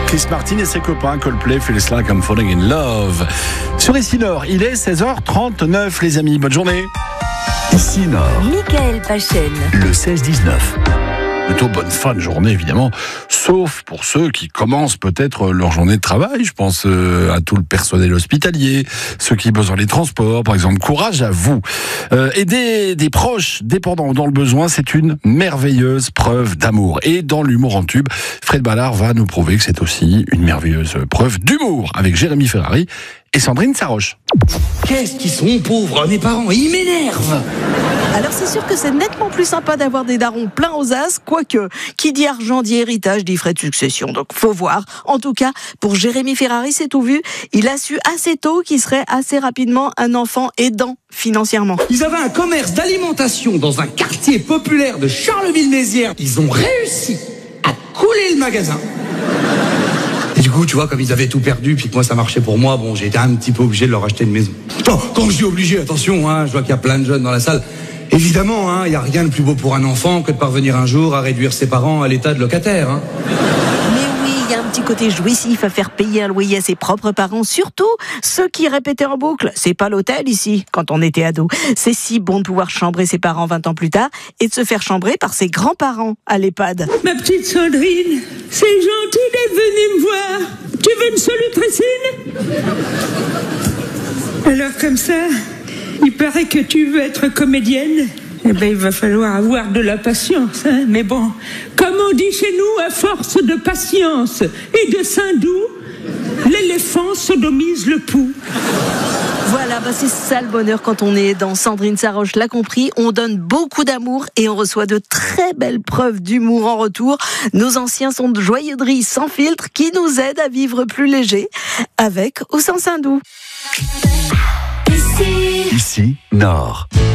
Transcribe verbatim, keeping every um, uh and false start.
Chris Martin et ses copains Coldplay, Feels Like I'm Falling in Love. Sur Ici Nord, il est seize heures trente-neuf, les amis. Bonne journée. Ici Nord, Michael Pachen. le seize dix-neuf. Plutôt bonne fin de journée, évidemment. Sauf pour ceux qui commencent peut-être leur journée de travail. Je pense euh, à tout le personnel hospitalier, ceux qui bossent dans les transports, par exemple. Courage à vous. Euh, aider des proches dépendants ou dans le besoin, c'est une merveilleuse preuve d'amour. Et dans l'humour en tube, Fred Ballard va nous prouver que c'est aussi une merveilleuse preuve d'humour avec Jérémy Ferrari et Sandrine Saroche. Qu'est-ce qu'ils sont pauvres, mes parents, ils m'énervent. Alors c'est sûr que c'est nettement plus sympa d'avoir des darons pleins aux as, quoique, qui dit argent dit héritage, dit frais de succession, donc faut voir. En tout cas, pour Jérémy Ferrari, c'est tout vu. Il a su assez tôt qu'il serait assez rapidement un enfant aidant financièrement. Ils avaient un commerce d'alimentation dans un quartier populaire de Charleville-Mézières. Ils ont réussi à couler le magasin. Et du coup, tu vois, comme ils avaient tout perdu, puis que moi ça marchait pour moi, bon, j'ai été un petit peu obligé de leur acheter une maison. Quand, quand je dis obligé, attention, hein, je vois qu'il y a plein de jeunes dans la salle. Évidemment, hein, il n'y a rien de plus beau pour un enfant que de parvenir un jour à réduire ses parents à l'état de locataire. Hein. Mais oui, il y a un petit côté jouissif à faire payer un loyer à ses propres parents, surtout ceux qui répétaient en boucle. C'est pas l'hôtel ici, quand on était ado. C'est si bon de pouvoir chambrer ses parents vingt ans plus tard et de se faire chambrer par ses grands-parents à l'EHPAD. Ma petite Sandrine, c'est gentil d'être venue me voir. Tu veux une solutricine? Alors comme ça, il paraît que tu veux être comédienne. Eh ben, il va falloir avoir de la patience, hein. Mais bon, comme on dit chez nous, à force de patience et de sein doux, l'éléphant sodomise le pouls. Voilà, bah c'est ça le bonheur quand on est dans Sandrine Saroche l'a compris. On donne beaucoup d'amour et on reçoit de très belles preuves d'humour en retour. Nos anciens sont de joyeuserie sans filtre qui nous aident à vivre plus léger, avec ou sans sein doux. Ici Nord.